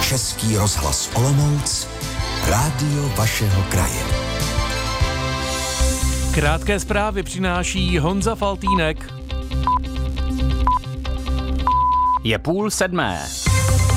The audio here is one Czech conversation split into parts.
Český rozhlas Olomouc, rádio vašeho kraje. Krátké zprávy přináší Honza Faltýnek. Je 6:30.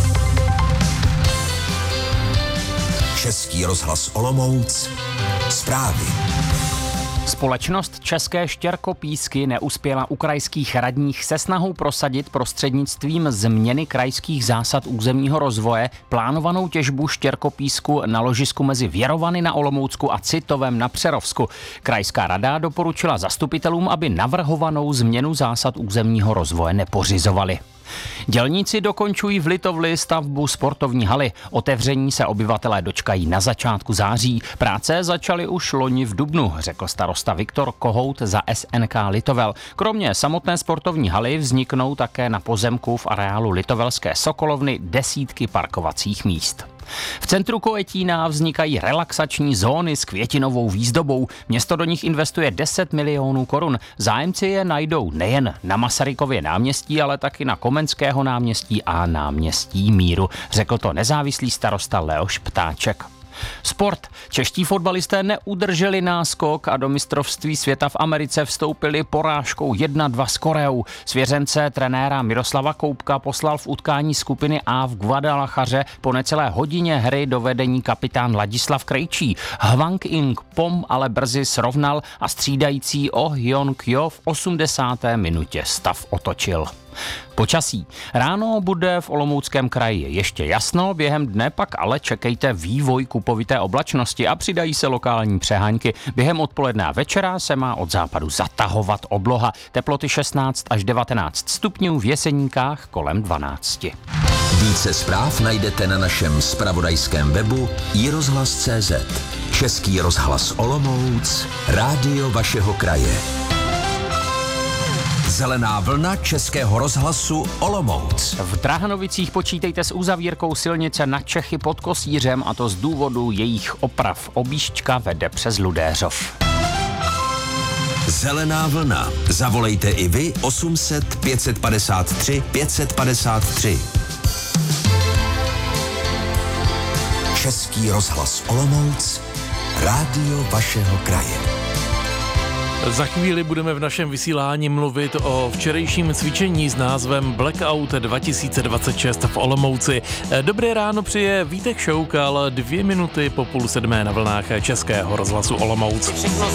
Český rozhlas Olomouc, zprávy. Společnost České štěrkopísky neuspěla u krajských radních se snahou prosadit prostřednictvím změny krajských zásad územního rozvoje plánovanou těžbu štěrkopísku na ložisku mezi Věrovany na Olomoucku a Citovem na Přerovsku. Krajská rada doporučila zastupitelům, aby navrhovanou změnu zásad územního rozvoje nepořizovali. Dělníci dokončují v Litovli stavbu sportovní haly. Otevření se obyvatelé dočkají na začátku září. Práce začaly už loni v dubnu, řekl starosta Viktor Kohout za SNK Litovel. Kromě samotné sportovní haly vzniknou také na pozemku v areálu Litovelské sokolovny desítky parkovacích míst. V centru Kojetína vznikají relaxační zóny s květinovou výzdobou. Město do nich investuje 10 milionů korun. Zájemci je najdou nejen na Masarykově náměstí, ale taky na Komenského náměstí a náměstí Míru, řekl to nezávislý starosta Leoš Ptáček. Sport. Čeští fotbalisté neudrželi náskok a do mistrovství světa v Americe vstoupili porážkou 1-2 s Koreou. Svěřence trenéra Miroslava Koubka poslal v utkání skupiny A v Guadalachaře po necelé hodině hry do vedení kapitán Ladislav Krejčí. Hwang In-pom ale brzy srovnal a střídající Oh Hyun-kyo v 80. minutě stav otočil. Počasí. Ráno bude v Olomouckém kraji ještě jasno, během dne pak ale čekejte vývoj kupovité oblačnosti a přidají se lokální přehánky. Během odpoledne a večera se má od západu zatahovat obloha. Teploty 16 až 19 stupňů, v Jeseníkách kolem 12. Více zpráv najdete na našem zpravodajském webu iRozhlas.cz. Český rozhlas Olomouc, rádio vašeho kraje. Zelená vlna Českého rozhlasu Olomouc. V Drahanovicích počítejte s uzavírkou silnice na Čechy pod Kosířem, a to z důvodu jejich oprav. Objížďka vede přes Ludéřov. Zelená vlna. Zavolejte i vy 800 553 553. Český rozhlas Olomouc, rádio vašeho kraje. Za chvíli budeme v našem vysílání mluvit o včerejším cvičení s názvem Blackout 2026 v Olomouci. Dobré ráno přeje Vítek Šoukal, 2 minuty po 6:30 na vlnách Českého rozhlasu Olomouc. Všechno